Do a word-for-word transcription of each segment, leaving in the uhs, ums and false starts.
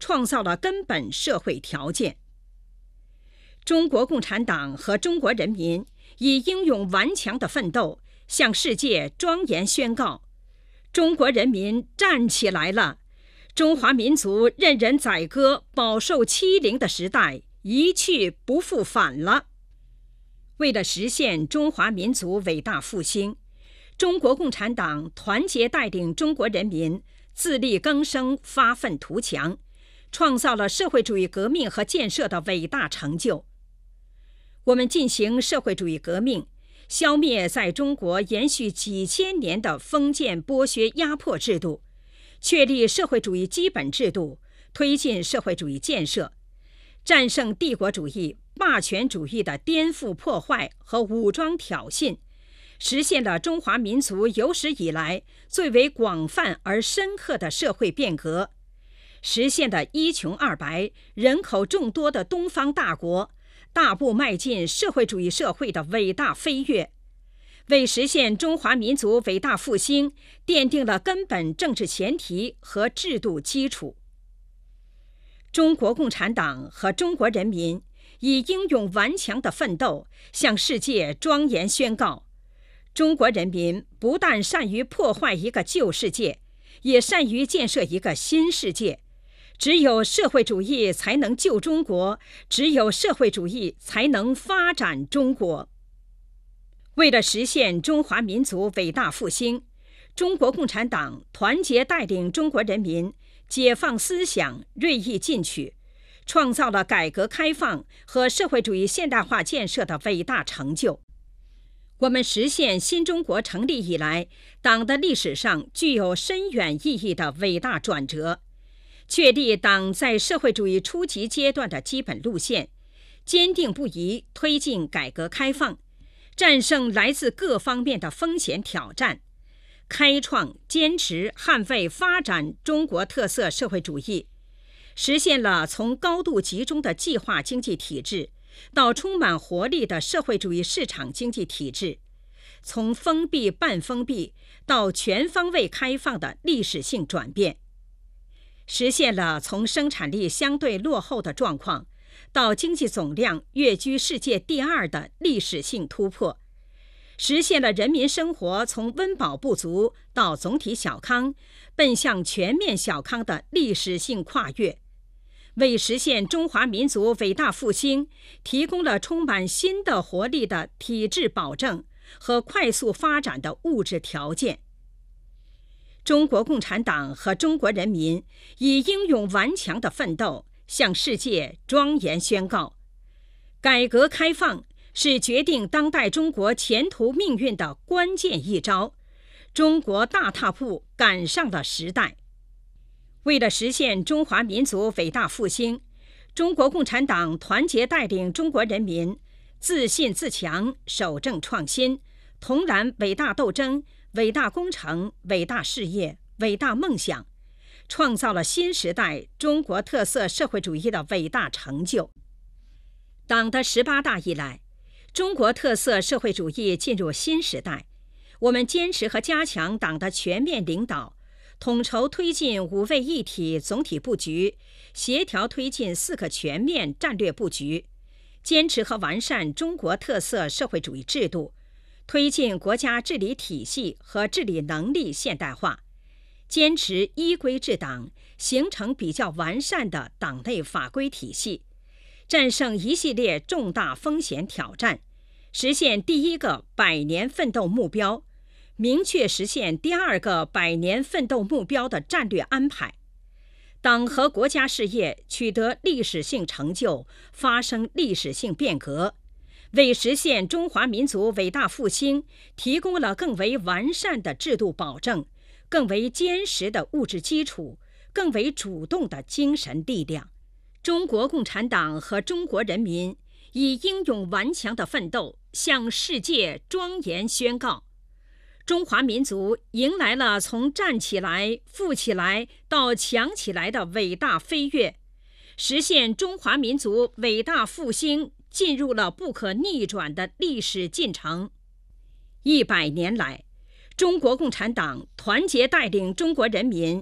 创造了根本社会条件。中国共产党和中国人民以英勇顽强的奋斗，向世界庄严宣告：中国人民站起来了！中华民族任人宰割、饱受欺凌的时代一去不复返了。为了实现中华民族伟大复兴，中国共产党团结带领中国人民自力更生、发愤图强，创造了社会主义革命和建设的伟大成就。我们进行社会主义革命，消灭在中国延续几千年的封建剥削压迫制度，确立社会主义基本制度，推进社会主义建设，战胜帝国主义、霸权主义的颠覆破坏和武装挑衅，实现了中华民族有史以来最为广泛而深刻的社会变革，实现了一穷二白、人口众多的东方大国大步迈进社会主义社会的伟大飞跃，为实现中华民族伟大复兴奠定了根本政治前提和制度基础。中国共产党和中国人民以英勇顽强的奋斗，向世界庄严宣告：中国人民不但善于破坏一个旧世界，也善于建设一个新世界。只有社会主义才能救中国，只有社会主义才能发展中国。为了实现中华民族伟大复兴，中国共产党团结带领中国人民解放思想，锐意进取，创造了改革开放和社会主义现代化建设的伟大成就。我们实现新中国成立以来党的历史上具有深远意义的伟大转折，确立党在社会主义初级阶段的基本路线，坚定不移推进改革开放，战胜来自各方面的风险挑战，开创、坚持、捍卫、发展中国特色社会主义，实现了从高度集中的计划经济体制到充满活力的社会主义市场经济体制，从封闭半封闭到全方位开放的历史性转变，实现了从生产力相对落后的状况到经济总量跃居世界第二的历史性突破，实现了人民生活从温饱不足到总体小康奔向全面小康的历史性跨越，为实现中华民族伟大复兴提供了充满新的活力的体制保证和快速发展的物质条件。中国共产党和中国人民以英勇顽强的奋斗，向世界庄严宣告：改革开放是决定当代中国前途命运的关键一招，中国大踏步赶上了时代。为了实现中华民族伟大复兴，中国共产党团结带领中国人民自信自强，守正创新，同燃伟大斗争、伟大工程、伟大事业、伟大梦想，创造了新时代中国特色社会主义的伟大成就。党的十八大以来，中国特色社会主义进入新时代，我们坚持和加强党的全面领导，统筹推进五位一体总体布局，协调推进四个全面战略布局，坚持和完善中国特色社会主义制度，推进国家治理体系和治理能力现代化，坚持依规治党，形成比较完善的党内法规体系，战胜一系列重大风险挑战，实现第一个百年奋斗目标，明确实现第二个百年奋斗目标的战略安排。党和国家事业取得历史性成就，发生历史性变革，为实现中华民族伟大复兴提供了更为完善的制度保证，更为坚实的物质基础，更为主动的精神力量。中国共产党和中国人民以英勇顽强的奋斗，向世界庄严宣告：中华民族迎来了从站起来、富起来到强起来的伟大飞跃，实现中华民族伟大复兴进入了不可逆转的历史进程。一百年来，中国共产党团结带领中国人民，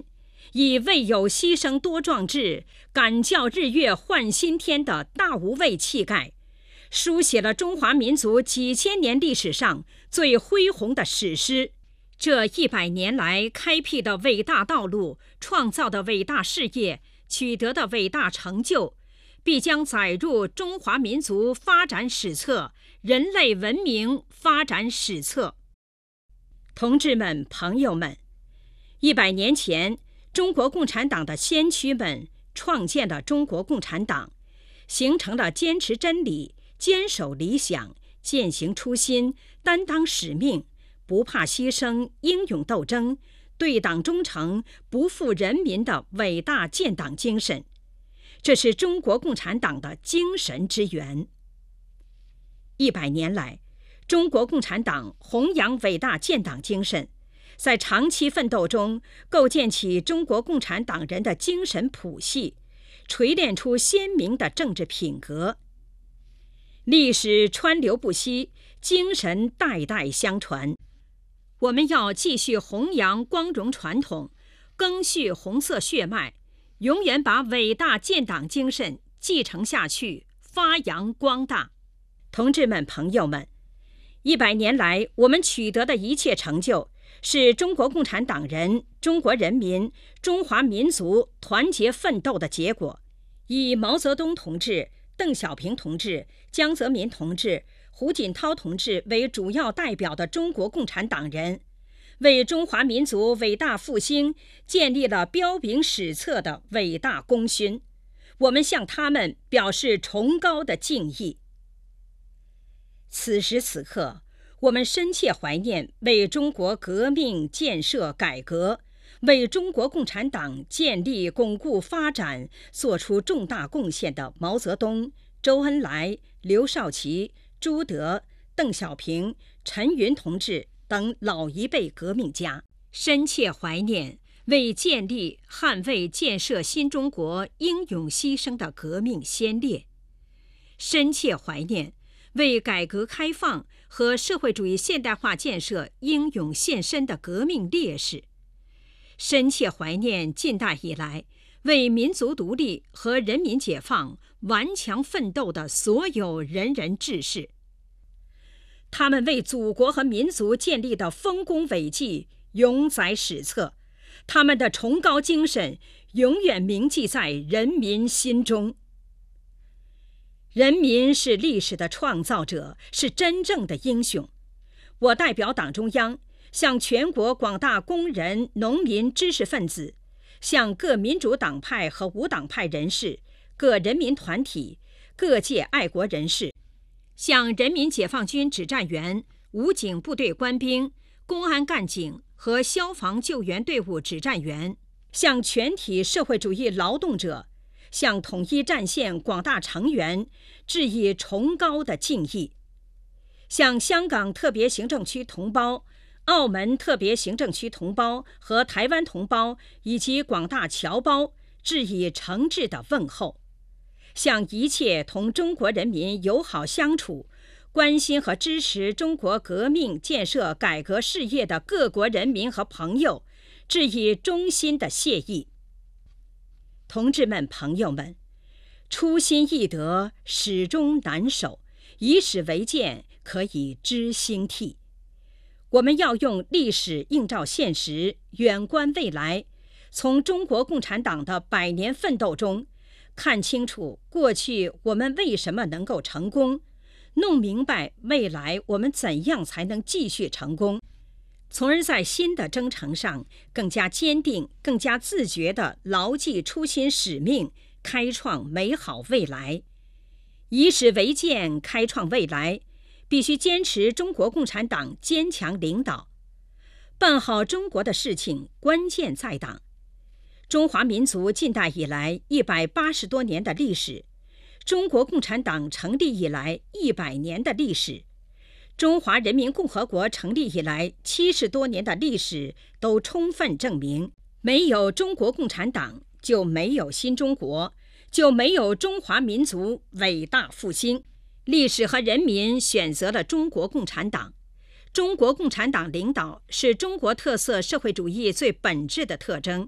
以为有牺牲多壮志，敢教日月换新天的大无畏气概，书写了中华民族几千年历史上最恢宏的史诗。这一百年来开辟的伟大道路，创造的伟大事业，取得的伟大成就，必将载入中华民族发展史册、人类文明发展史册。同志们、朋友们，一百年前，中国共产党的先驱们创建了中国共产党，形成了坚持真理、坚守理想、践行初心、担当使命、不怕牺牲、英勇斗争、对党忠诚、不负人民的伟大建党精神。这是中国共产党的精神之源。一百年来，中国共产党弘扬伟大建党精神，在长期奋斗中构建起中国共产党人的精神谱系，锤炼出鲜明的政治品格。历史川流不息，精神代代相传。我们要继续弘扬光荣传统，赓续红色血脉，永远把伟大建党精神继承下去，发扬光大。同志们、朋友们，一百年来我们取得的一切成就，是中国共产党人、中国人民、中华民族团结奋斗的结果。以毛泽东同志、邓小平同志、江泽民同志、胡锦涛同志为主要代表的中国共产党人，为中华民族伟大复兴建立了彪炳史册的伟大功勋。我们向他们表示崇高的敬意。此时此刻，我们深切怀念为中国革命、建设、改革，为中国共产党建立、巩固、发展做出重大贡献的毛泽东、周恩来、刘少奇、朱德、邓小平、陈云同志等老一辈革命家，深切怀念为建立、捍卫、建设新中国英勇牺牲的革命先烈，深切怀念为改革开放和社会主义现代化建设英勇献身的革命烈士，深切怀念近代以来为民族独立和人民解放顽强奋斗的所有仁人志士。他们为祖国和民族建立的丰功伟绩永载史册，他们的崇高精神永远铭记在人民心中。人民是历史的创造者，是真正的英雄。我代表党中央，向全国广大工人、农民、知识分子，向各民主党派和无党派人士、各人民团体、各界爱国人士，向人民解放军指战员、武警部队官兵、公安干警和消防救援队伍指战员，向全体社会主义劳动者，向统一战线广大成员致以崇高的敬意，向香港特别行政区同胞、澳门特别行政区同胞和台湾同胞以及广大侨胞致以诚挚的问候，向一切同中国人民友好相处、关心和支持中国革命建设改革事业的各国人民和朋友致以衷心的谢意。同志们、朋友们，初心易得，始终难守，以史为鉴，可以知兴替。我们要用历史映照现实，远观未来，从中国共产党的百年奋斗中看清楚过去我们为什么能够成功，弄明白未来我们怎样才能继续成功，从而在新的征程上更加坚定、更加自觉地牢记初心使命，开创美好未来。以史为鉴，开创未来，必须坚持中国共产党坚强领导。办好中国的事情，关键在党。中华民族近代以来一百八十多年的历史，中国共产党成立以来一百年的历史，中华人民共和国成立以来七十多年的历史都充分证明，没有中国共产党，就没有新中国，就没有中华民族伟大复兴。历史和人民选择了中国共产党。中国共产党领导是中国特色社会主义最本质的特征，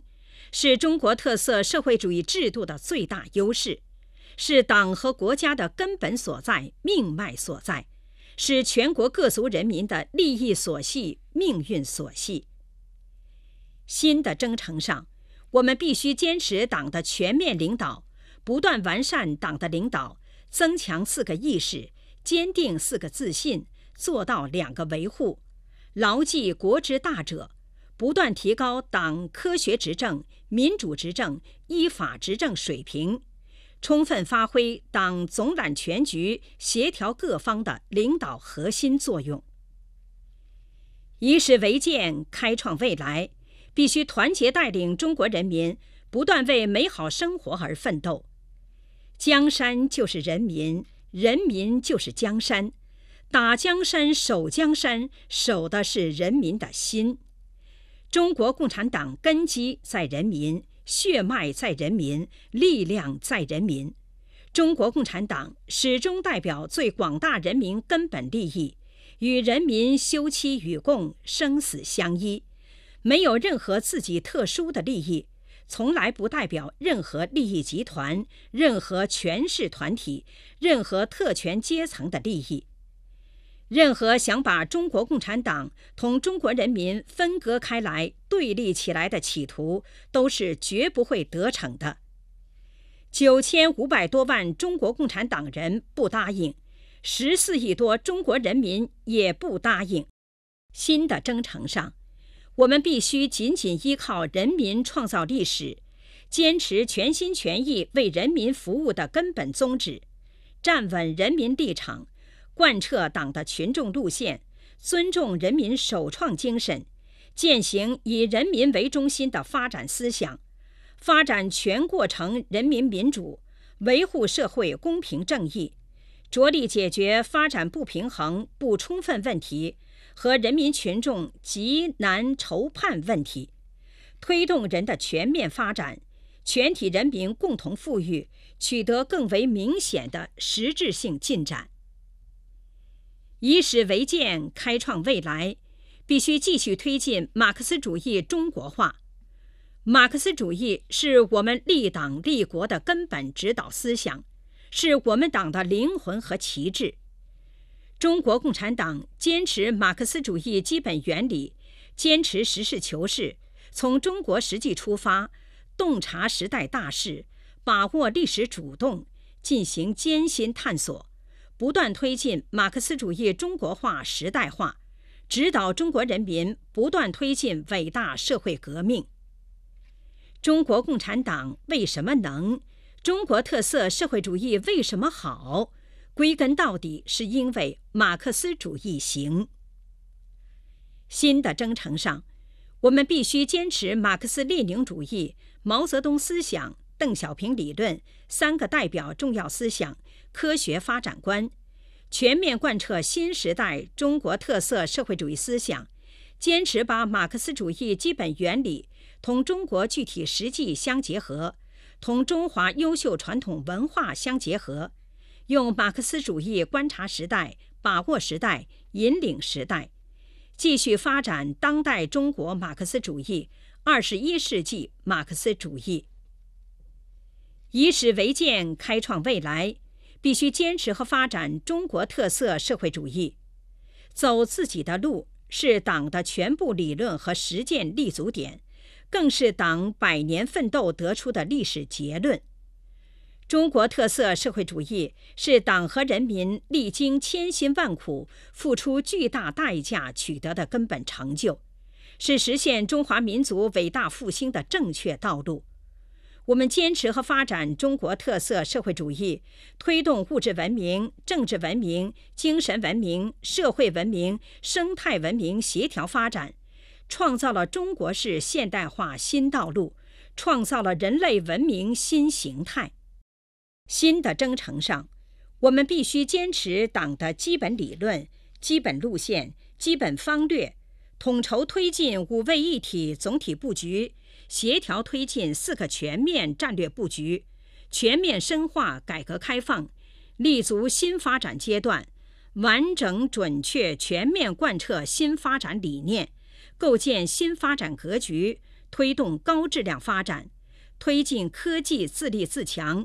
是中国特色社会主义制度的最大优势，是党和国家的根本所在、命脉所在，是全国各族人民的利益所系、命运所系。新的征程上，我们必须坚持党的全面领导，不断完善党的领导，增强四个意识，坚定四个自信，做到两个维护，牢记国之大者，不断提高党科学执政、民主执政、依法执政水平，充分发挥党总揽全局、协调各方的领导核心作用。以史为鉴，开创未来，必须团结带领中国人民不断为美好生活而奋斗。江山就是人民，人民就是江山，打江山、守江山，守的是人民的心。中国共产党根基在人民，血脉在人民，力量在人民。中国共产党始终代表最广大人民根本利益，与人民休戚与共，生死相依，没有任何自己特殊的利益，从来不代表任何利益集团、任何权势团体、任何特权阶层的利益。任何想把中国共产党同中国人民分割开来、对立起来的企图，都是绝不会得逞的。九千五百多万中国共产党人不答应，十四亿多中国人民也不答应。新的征程上，我们必须紧紧依靠人民创造历史，坚持全心全意为人民服务的根本宗旨，站稳人民立场，贯彻党的群众路线，尊重人民首创精神，践行以人民为中心的发展思想，发展全过程人民民主，维护社会公平正义，着力解决发展不平衡、不充分问题和人民群众急难愁盼问题，推动人的全面发展，全体人民共同富裕取得更为明显的实质性进展。以史为鉴，开创未来，必须继续推进马克思主义中国化。马克思主义是我们立党立国的根本指导思想，是我们党的灵魂和旗帜。中国共产党坚持马克思主义基本原理，坚持实事求是，从中国实际出发，洞察时代大势，把握历史主动，进行艰辛探索，不断推进马克思主义中国化时代化，指导中国人民不断推进伟大社会革命。中国共产党为什么能？中国特色社会主义为什么好？归根到底是因为马克思主义行。新的征程上，我们必须坚持马克思列宁主义、毛泽东思想、邓小平理论三个代表重要思想科学发展观，全面贯彻新时代中国特色社会主义思想，坚持把马克思主义基本原理同中国具体实际相结合，同中华优秀传统文化相结合，用马克思主义观察时代、把握时代、引领时代，继续发展当代中国马克思主义、二十一世纪马克思主义。以史为鉴，开创未来，必须坚持和发展中国特色社会主义。走自己的路是党的全部理论和实践立足点，更是党百年奋斗得出的历史结论。中国特色社会主义是党和人民历经千辛万苦、付出巨大代价取得的根本成就，是实现中华民族伟大复兴的正确道路。我们坚持和发展中国特色社会主义，推动物质文明、政治文明、精神文明、社会文明、生态文明协调发展，创造了中国式现代化新道路，创造了人类文明新形态。新的征程上，我们必须坚持党的基本理论、基本路线、基本方略，统筹推进五位一体总体布局，协调推进四个全面战略布局，全面深化改革开放，立足新发展阶段，完整准确全面贯彻新发展理念，构建新发展格局， 推动高质量发展，推进科技自立自强，